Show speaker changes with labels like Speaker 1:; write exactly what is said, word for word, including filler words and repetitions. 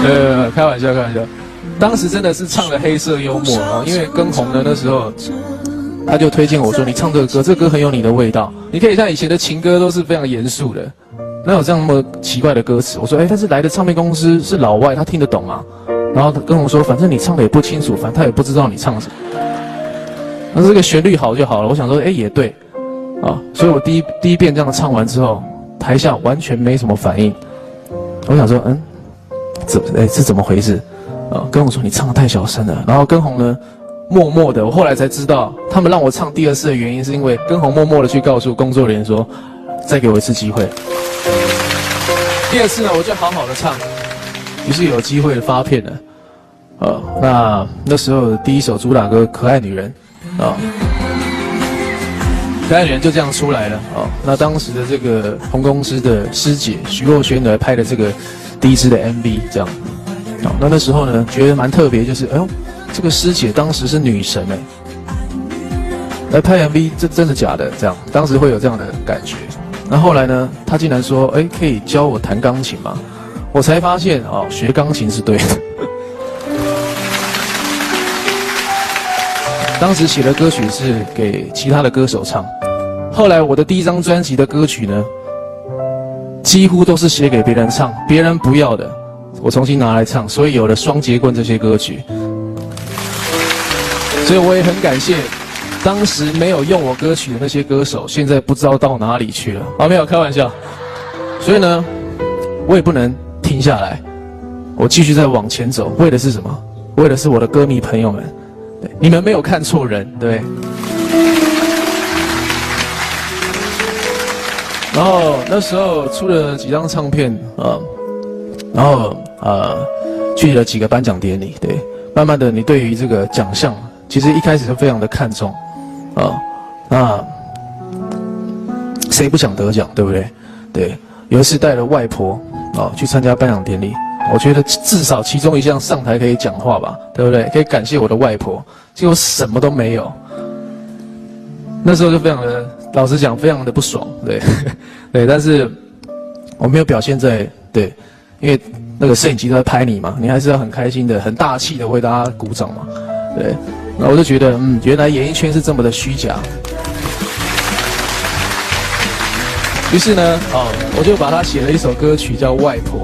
Speaker 1: 呃，开玩笑，开玩笑。当时真的是唱了黑色幽默啊，因为跟红呢那时候，他就推荐我说：“你唱这个歌，这歌很有你的味道。你可以像以前的情歌都是非常严肃的，哪有这样那么奇怪的歌词？”我说：“哎，但是来的唱片公司是老外，他听得懂吗？”然后他跟我说：“反正你唱的也不清楚，反正他也不知道你唱什么。那这个旋律好就好了。”我想说：“哎，也对啊。”所以我第一第一遍这样唱完之后，台下完全没什么反应。我想说：“嗯，怎哎是怎么回事？”啊，跟我说你唱得太小声了。然后跟红呢，默默的，我后来才知道，他们让我唱第二次的原因是因为跟红默默的去告诉工作人员说，再给我一次机会。第二次呢，我就好好的唱，于是有机会发片了。呃，那那时候第一首主打歌《可爱女人》啊，《可爱女人》就这样出来了啊。那当时的这个红公司的师姐徐若瑄呢，拍的这个第一支的 M V 这样。好，那那时候呢，觉得蛮特别，就是哎呦，这个师姐当时是女神哎，来拍 M V， 这真的假的？这样，当时会有这样的感觉。那后来呢，她竟然说，哎，可以教我弹钢琴吗？我才发现哦，学钢琴是对的。当时写的歌曲是给其他的歌手唱，后来我的第一张专辑的歌曲呢，几乎都是写给别人唱，别人不要的。我重新拿来唱，所以有了《双截棍》这些歌曲，所以我也很感谢当时没有用我歌曲的那些歌手，现在不知道到哪里去了。啊，没有开玩笑。所以呢，我也不能停下来，我继续在往前走，为的是什么？为的是我的歌迷朋友们，对，你们没有看错人，对。然后那时候出了几张唱片，啊、呃。然后呃，去了几个颁奖典礼，对，慢慢的你对于这个奖项，其实一开始就非常的看重，啊、呃，那谁不想得奖，对不对？对，有一次带了外婆啊、呃、去参加颁奖典礼，我觉得至少其中一项上台可以讲话吧，对不对？可以感谢我的外婆，结果什么都没有，那时候就非常的，老实讲，非常的不爽，对，对，但是我没有表现在对。因为那个摄影机都在拍你嘛，你还是要很开心的、很大气的为大家鼓掌嘛，对。那我就觉得，嗯，原来演艺圈是这么的虚假。于是呢，哦，我就把它写了一首歌曲叫《外婆》。